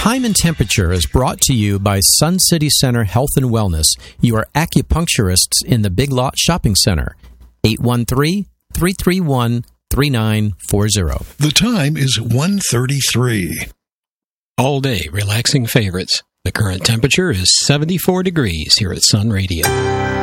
Time and Temperature is brought to you by Sun City Center Health and Wellness, your acupuncturists in the Big Lot Shopping Center. 813-331-3940. The time is 1:33. All day relaxing favorites. The current temperature is 74 degrees here at Sun Radio.